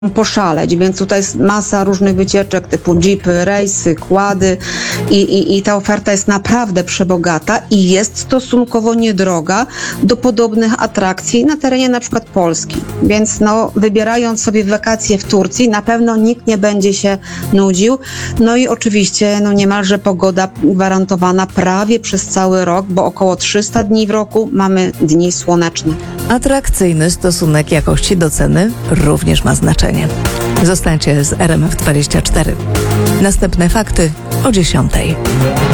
poszaleć, więc tutaj jest masa różnych wycieczek typu jeepy, rejsy, kłady i ta oferta jest naprawdę przebogata i jest stosunkowo niedroga do podobnych atrakcji na terenie na przykład Polski. Więc wybierając sobie wakacje w Turcji, na pewno nikt nie będzie się nudził. No i oczywiście niemalże pogoda gwarantowana prawie przez cały rok, bo około 300 dni w roku mamy dni słoneczne. Atrakcyjny stosunek jakości do ceny również ma znaczenie. Zostańcie z RMF24. Następne fakty o 10:00.